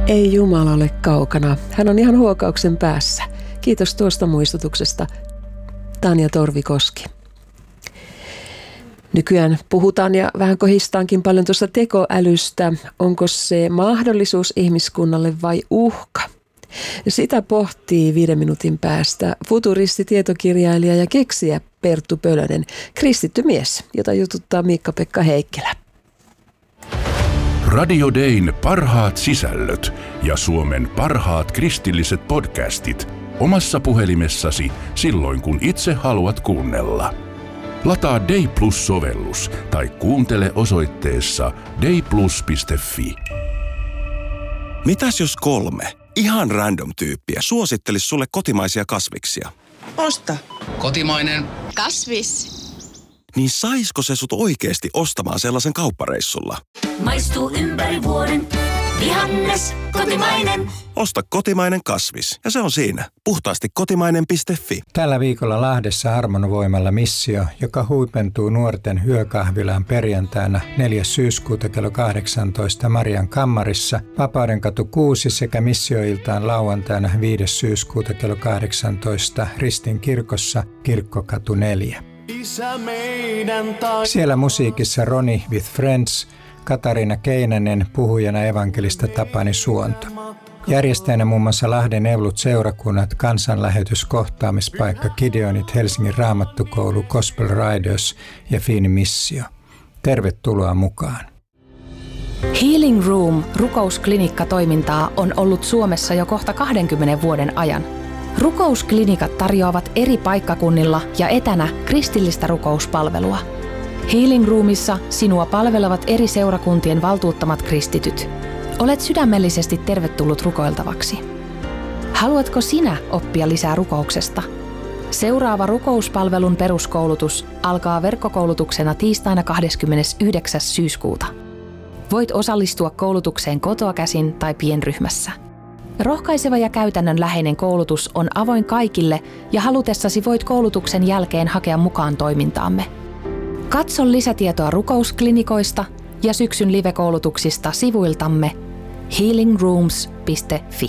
Ei Jumala ole kaukana. Hän on ihan huokauksen päässä. Kiitos tuosta muistutuksesta, Tanja Torvikoski. Nykyään puhutaan ja vähän kohistaankin paljon tuosta tekoälystä. Onko se mahdollisuus ihmiskunnalle vai uhka? Sitä pohtii 5 minuutin päästä futuristi, tietokirjailija ja keksijä Perttu Pölönen, kristitty mies, jota jututtaa Miikka-Pekka Heikkilä. Radio Dayn parhaat sisällöt ja Suomen parhaat kristilliset podcastit omassa puhelimessasi silloin, kun itse haluat kuunnella. Lataa Day Plus-sovellus tai kuuntele osoitteessa dayplus.fi. Mitäs jos 3 ihan random tyyppiä suosittelisi sulle kotimaisia kasviksia? Osta. Kotimainen. Kasvis. Niin saisko se sut oikeesti ostamaan sellaisen kauppareissulla? Maistuu ympäri vuoden. Vihannes, kotimainen. Osta kotimainen kasvis ja se on siinä. Puhtaasti kotimainen.fi. Tällä viikolla Lahdessa Harmonvoimalla missio, joka huipentuu nuorten yökahvilaan perjantaina 4. syyskuuta kello 18 Marian kammarissa, Vapaudenkatu 6 sekä missioiltaan lauantaina 5. syyskuuta kello 18 Ristin kirkossa Kirkkokatu 4. Siellä musiikissa Ronnie with Friends, Katariina Keinänen, puhujana evankelista Tapani Suonto. Järjestäjänä muun muassa Lahden Evlut-seurakunnat, kansanlähetys, kohtaamispaikka, Gideonit, Helsingin Raamattukoulu, Gospel Riders ja Fiini Missio. Tervetuloa mukaan. Healing Room rukousklinikka-toimintaa on ollut Suomessa jo kohta 20 vuoden ajan. Rukousklinikat tarjoavat eri paikkakunnilla ja etänä kristillistä rukouspalvelua. Healing Roomissa sinua palvelevat eri seurakuntien valtuuttamat kristityt. Olet sydämellisesti tervetullut rukoiltavaksi. Haluatko sinä oppia lisää rukouksesta? Seuraava rukouspalvelun peruskoulutus alkaa verkkokoulutuksena tiistaina 29. syyskuuta. Voit osallistua koulutukseen kotoa käsin tai pienryhmässä. Rohkaiseva ja käytännönläheinen koulutus on avoin kaikille ja halutessasi voit koulutuksen jälkeen hakea mukaan toimintaamme. Katso lisätietoa rukousklinikoista ja syksyn live-koulutuksista sivuiltamme healingrooms.fi.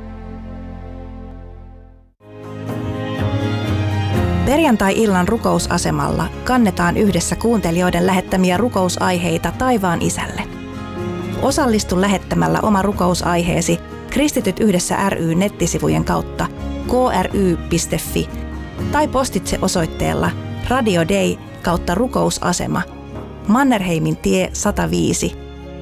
Perjantai-illan rukousasemalla kannetaan yhdessä kuuntelijoiden lähettämiä rukousaiheita taivaan Isälle. Osallistu lähettämällä oma rukousaiheesi Kristityt yhdessä ry nettisivujen kautta kry.fi tai postitse osoitteella Radio Day /rukousasema Mannerheimin tie 105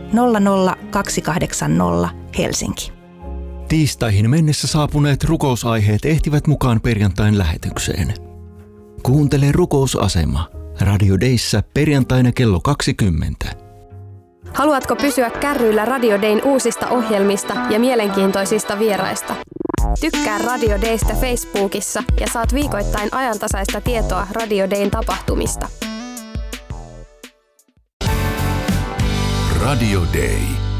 00280 Helsinki. Tiistaihin mennessä saapuneet rukousaiheet ehtivät mukaan perjantain lähetykseen. Kuuntele rukousasema Radio Dayssä perjantaina kello 20. Haluatko pysyä kärryillä Radio Dayn uusista ohjelmista ja mielenkiintoisista vieraista? Tykkää Radio Daystä Facebookissa ja saat viikoittain ajantasaista tietoa Radio Dayn tapahtumista. Radio Day.